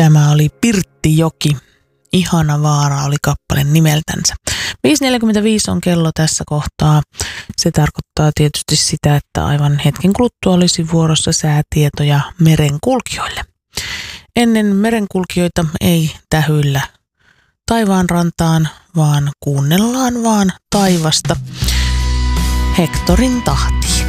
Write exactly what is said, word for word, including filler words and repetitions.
Tämä oli Pirttijoki. Ihana vaara oli kappale nimeltänsä. viisi neljäkymmentäviisi on kello tässä kohtaa. Se tarkoittaa tietysti sitä, että aivan hetken kuluttua olisi vuorossa säätietoja merenkulkijoille. Ennen merenkulkijoita ei tähyillä taivaan rantaan, vaan kuunnellaan vaan taivasta Hectorin tahtia.